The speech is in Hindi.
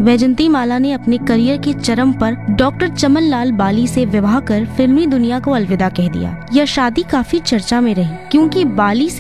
वैजंती माला ने अपने करियर के चरम पर डॉक्टर चमन लाल बाली से विवाह कर फिल्मी दुनिया को अलविदा कह दिया। यह शादी काफी चर्चा में रही क्योंकि बाली